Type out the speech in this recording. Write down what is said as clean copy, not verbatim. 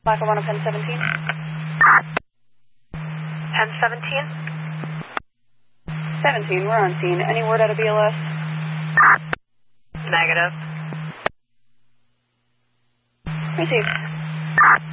Lock 1 of Pen 17. Pen 17? 17, we're on scene. Any word out of BLS? Negative. Received.